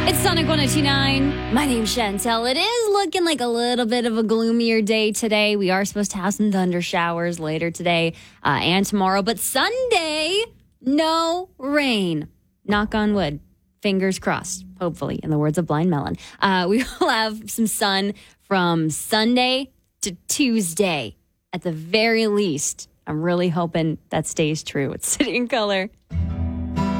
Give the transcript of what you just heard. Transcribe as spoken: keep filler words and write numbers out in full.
It's Sonic one oh two point nine. My name's Chantel. It is looking like a little bit of a gloomier day today. We are supposed to have some thunder showers later today uh, and tomorrow. But Sunday, no rain. Knock on wood. Fingers crossed, hopefully, in the words of Blind Melon. Uh, we will have some sun from Sunday to Tuesday at the very least. I'm really hoping that stays true. It's City and Color.